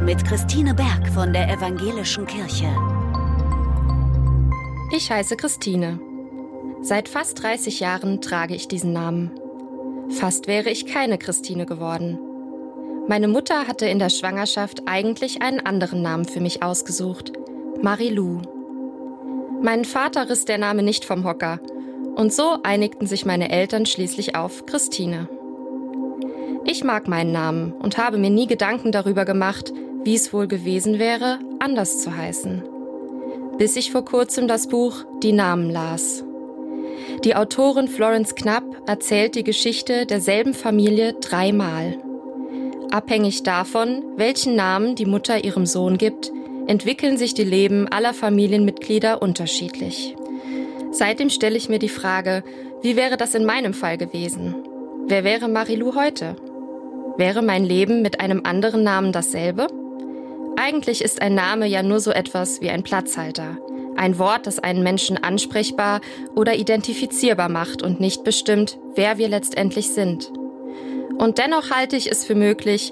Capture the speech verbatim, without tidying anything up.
mit Christine Berg von der Evangelischen Kirche. Ich heiße Christine. Seit fast dreißig Jahren trage ich diesen Namen. Fast wäre ich keine Christine geworden. Meine Mutter hatte in der Schwangerschaft eigentlich einen anderen Namen für mich ausgesucht: Marilou. Meinen Vater riss der Name nicht vom Hocker. Und so einigten sich meine Eltern schließlich auf Christine. Ich mag meinen Namen und habe mir nie Gedanken darüber gemacht, wie es wohl gewesen wäre, anders zu heißen. Bis ich vor kurzem das Buch Die Namen las. Die Autorin Florence Knapp erzählt die Geschichte derselben Familie dreimal. Abhängig davon, welchen Namen die Mutter ihrem Sohn gibt, entwickeln sich die Leben aller Familienmitglieder unterschiedlich. Seitdem stelle ich mir die Frage, wie wäre das in meinem Fall gewesen? Wer wäre Marilou heute? Wäre mein Leben mit einem anderen Namen dasselbe? Eigentlich ist ein Name ja nur so etwas wie ein Platzhalter. Ein Wort, das einen Menschen ansprechbar oder identifizierbar macht und nicht bestimmt, wer wir letztendlich sind. Und dennoch halte ich es für möglich,